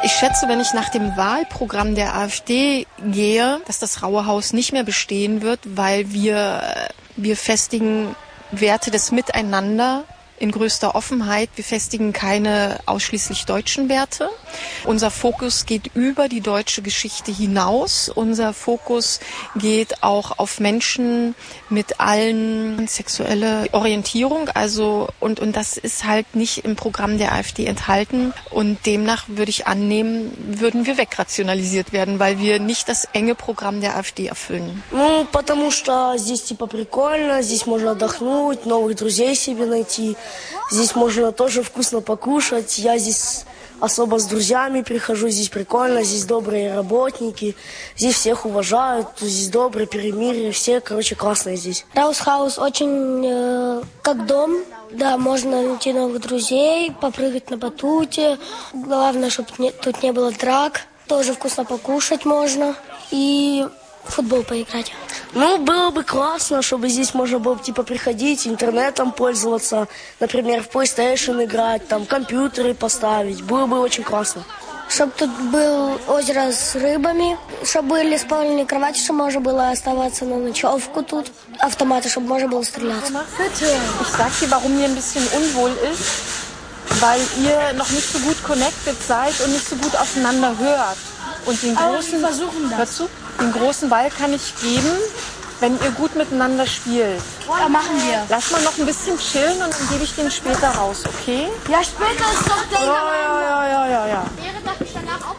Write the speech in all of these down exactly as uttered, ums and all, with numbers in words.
Ich schätze, wenn ich nach dem Wahlprogramm der AfD gehe, dass das Raue Haus nicht mehr bestehen wird, weil wir, wir festigen Werte des Miteinander in größter Offenheit. Wir festigen keine ausschließlich deutschen Werte. Unser Fokus geht über die deutsche Geschichte hinaus. Unser Fokus geht auch auf Menschen mit allen sexuelle Orientierung. Also und und das ist halt nicht im Programm der AfD enthalten. Und demnach würde ich annehmen, würden wir wegrationalisiert werden, weil wir nicht das enge Programm der AfD erfüllen. Ну, потому что здесь типа прикольно, здесь можно отдохнуть, новых друзей себе найти. Здесь можно тоже вкусно покушать. Я здесь особо с друзьями прихожу. Здесь прикольно, здесь добрые работники. Здесь всех уважают. Здесь добрые, перемирие. Все, короче, классные здесь. Раус Хаус очень э, как дом. Да, можно найти новых друзей, попрыгать на батуте. Главное, чтобы не, тут не было драк. Тоже вкусно покушать можно. И в футбол поиграть. Ну, было бы классно, чтобы здесь можно было типа приходить, интернетом пользоваться, например, в PlayStation играть, там компьютеры поставить. Было бы очень классно. Чтобы тут был озеро с рыбами, чтобы были спальные кровати, чтобы можно было оставаться на ночевку тут. Автоматы, чтобы можно было стрелять. Ich sag dir, warum mir ein bisschen unwohl ist, weil ihr noch nicht so gut connected seid und nicht so gut aufeinander hört. Und den großen, hörst du? Den großen Ball kann ich geben, wenn ihr gut miteinander spielt. Ja, machen wir. Lass mal noch ein bisschen chillen und dann gebe ich den später raus, okay? Ja, später ist doch der. Ja, ja, ja, ja, ja, ja. Wäre darf ich danach auch.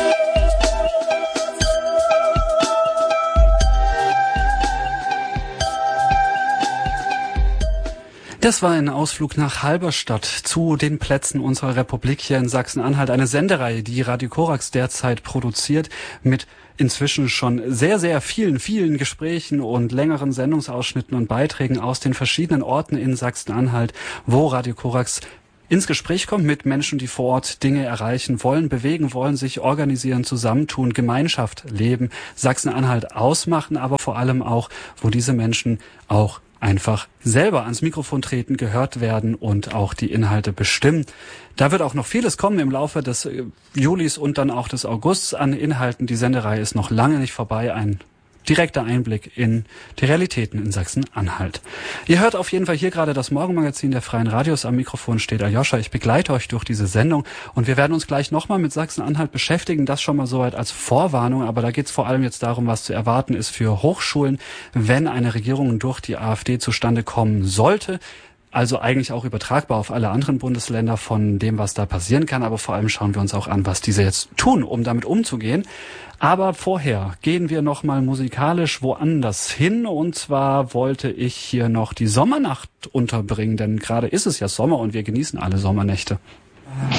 Das war ein Ausflug nach Halberstadt zu den Plätzen unserer Republik hier in Sachsen-Anhalt. Eine Sendereihe, die Radio Korax derzeit produziert mit inzwischen schon sehr, sehr vielen, vielen Gesprächen und längeren Sendungsausschnitten und Beiträgen aus den verschiedenen Orten in Sachsen-Anhalt, wo Radio Korax ins Gespräch kommt mit Menschen, die vor Ort Dinge erreichen wollen, bewegen wollen, sich organisieren, zusammentun, Gemeinschaft leben, Sachsen-Anhalt ausmachen, aber vor allem auch, wo diese Menschen auch einfach selber ans Mikrofon treten, gehört werden und auch die Inhalte bestimmen. Da wird auch noch vieles kommen im Laufe des Julis und dann auch des Augusts an Inhalten. Die Sendereihe ist noch lange nicht vorbei. Ein direkter Einblick in die Realitäten in Sachsen-Anhalt. Ihr hört auf jeden Fall hier gerade das Morgenmagazin der Freien Radios. Am Mikrofon steht Aljoscha. Ich begleite euch durch diese Sendung und wir werden uns gleich nochmal mit Sachsen-Anhalt beschäftigen. Das schon mal soweit als Vorwarnung, aber da geht es vor allem jetzt darum, was zu erwarten ist für Hochschulen, wenn eine Regierung durch die AfD zustande kommen sollte. Also eigentlich auch übertragbar auf alle anderen Bundesländer von dem, was da passieren kann. Aber vor allem schauen wir uns auch an, was diese jetzt tun, um damit umzugehen. Aber vorher gehen wir nochmal musikalisch woanders hin. Und zwar wollte ich hier noch die Sommernacht unterbringen, denn gerade ist es ja Sommer und wir genießen alle Sommernächte.